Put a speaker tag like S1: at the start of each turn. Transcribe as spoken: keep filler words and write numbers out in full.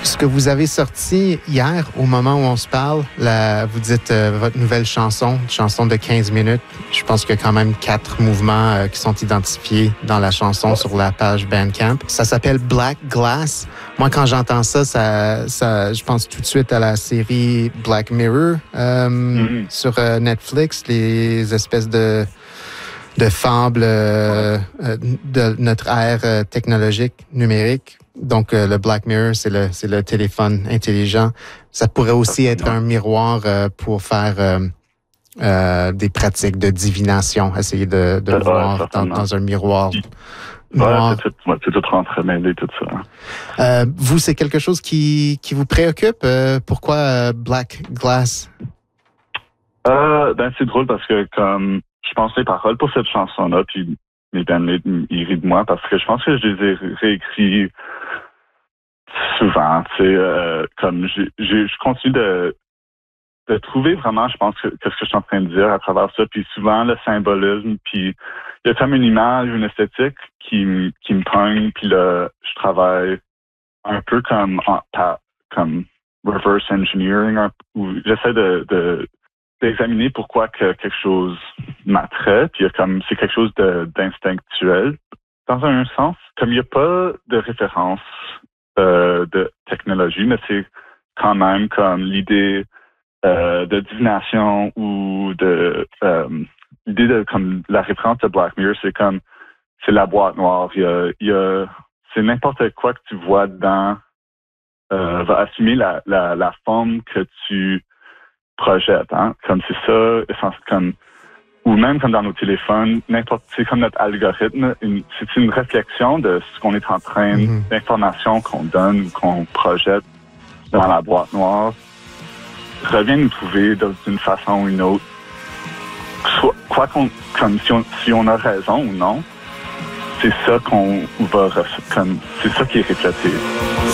S1: Ce que vous avez sorti hier, au moment où on se parle, la, vous dites euh, votre nouvelle chanson, une chanson de quinze minutes. Je pense qu'il y a quand même quatre mouvements euh, qui sont identifiés dans la chanson sur la page Bandcamp. Ça s'appelle Black Glass. Moi, quand j'entends ça, ça, ça, je pense tout de suite à la série Black Mirror euh, mm-hmm. sur euh, Netflix, les espèces de de fables euh, de notre ère euh, technologique, numérique. Donc, euh, le Black Mirror, c'est le, c'est le téléphone intelligent. Ça pourrait aussi être un miroir euh, pour faire euh, euh, des pratiques de divination, essayer de, de
S2: ouais,
S1: voir dans, dans un miroir.
S2: Ouais, c'est tout, ouais, c'est tout entremêlé, tout ça.
S1: Euh, vous, c'est quelque chose qui, qui vous préoccupe? Euh, pourquoi euh, Black Glass?
S2: Euh, ben, c'est drôle parce que, comme, je pense les paroles pour cette chanson-là, puis mes bandmates, ils rient de moi parce que je pense que je les ai réécrits souvent, tu sais, euh, comme, j'ai, j'ai, je continue de, de trouver vraiment, je pense, que, que ce que je suis en train de dire à travers ça, puis souvent, le symbolisme, puis il y a comme une image, une esthétique qui, qui me pogne, puis là, je travaille un peu comme, en, comme reverse engineering, où j'essaie de, de d'examiner pourquoi que quelque chose m'attrait, puis comme c'est quelque chose de, d'instinctuel dans un sens. Comme il n'y a pas de référence euh, de technologie, mais c'est quand même comme l'idée euh, de divination ou de euh, l'idée de comme la référence de Black Mirror, c'est comme c'est la boîte noire. Il y a, il y a c'est n'importe quoi que tu vois dedans euh, va assumer la, la, la forme que tu projette, hein? Comme c'est ça, comme, ou même comme dans nos téléphones, n'importe, c'est comme notre algorithme, une, c'est une réflexion de ce qu'on est en train, mm-hmm. l'information qu'on donne ou qu'on projette dans la boîte noire, revient nous trouver d'une façon ou une autre. Soit, quoi qu'on, comme si on, si on a raison ou non, c'est ça qu'on va, comme, c'est ça qui est reflété.